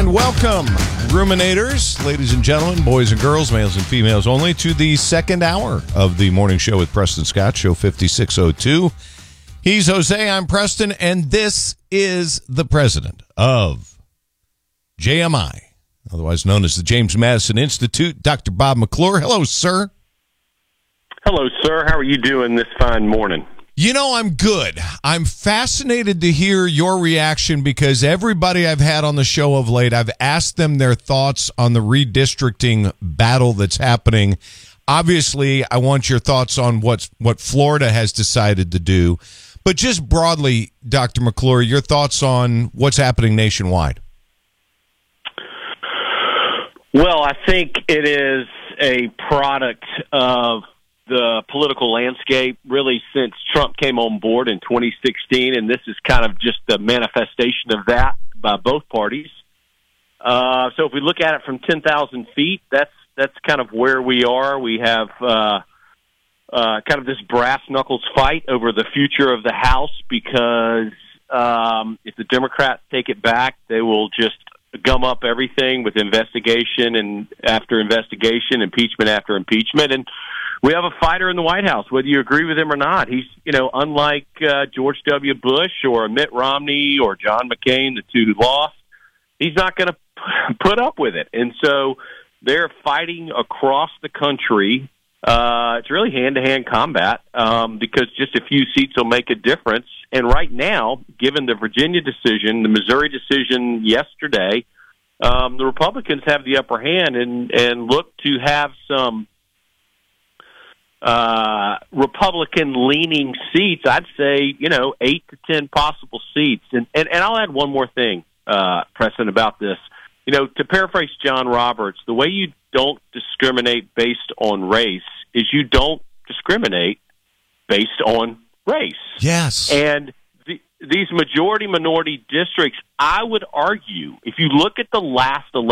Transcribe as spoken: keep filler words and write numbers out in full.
And welcome, ruminators, ladies and gentlemen, boys and girls, males and females only, to the second hour of the morning show with Preston Scott, show fifty-six oh two. He's Jose, I'm Preston, and this is the president of J M I, otherwise known as the James Madison Institute, Doctor Bob McClure. Hello, sir. Hello, sir. How are you doing this fine morning? You know, I'm good. I'm fascinated to hear your reaction because everybody I've had on the show of late, I've asked them their thoughts on the redistricting battle that's happening. Obviously, I want your thoughts on what's, what Florida has decided to do. But just broadly, Doctor McClure, your thoughts on what's happening nationwide. Well, I think it is a product of the political landscape really since Trump came on board in twenty sixteen, and this is kind of just the manifestation of that by both parties. Uh, so if we look at it from ten thousand feet, that's that's kind of where we are. We have uh, uh, kind of this brass knuckles fight over the future of the House because um, if the Democrats take it back, they will just gum up everything with investigation and after investigation, impeachment after impeachment, and we have a fighter in the White House, whether you agree with him or not. He's, you know, unlike uh, George W. Bush or Mitt Romney or John McCain, the two who lost, he's not going to put up with it. And so they're fighting across the country. Uh, it's really hand-to-hand combat um, because just a few seats will make a difference. And right now, given the Virginia decision, the Missouri decision yesterday, um, the Republicans have the upper hand and, and look to have some Uh, Republican-leaning seats. I'd say, you know, eight to ten possible seats. And, and, and I'll add one more thing, uh, Preston, about this. You know, to paraphrase John Roberts, the way you don't discriminate based on race is you don't discriminate based on race. Yes. And the, these majority-minority districts, I would argue, if you look at the last election,